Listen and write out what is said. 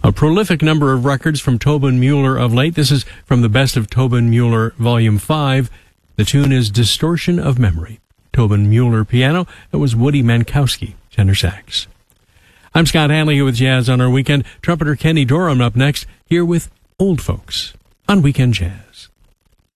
A prolific number of records from Tobin Mueller of late. This is from the Best of Tobin Mueller Volume 5. The tune is Distortion of Memory. Tobin Mueller piano. It was Woody Mankowski, tenor sax. I'm Scott Hanley here with Jazz on our Weekend. Trumpeter Kenny Dorham up next, here with Old Folks on Weekend Jazz.